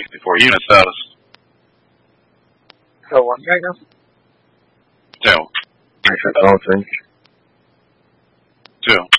64 unit status. So what right now? 2. I don't think. 2.